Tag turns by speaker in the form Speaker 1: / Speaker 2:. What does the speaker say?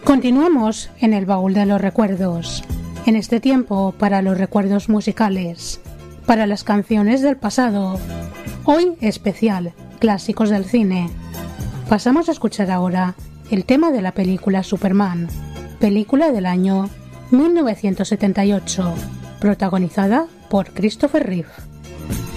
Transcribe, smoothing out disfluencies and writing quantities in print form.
Speaker 1: Continuamos en el baúl de los recuerdos, en este tiempo para los recuerdos musicales, para las canciones del pasado, hoy especial, clásicos del cine. Pasamos a escuchar ahora el tema de la película Superman, película del año 1978, protagonizada por Christopher Reeve.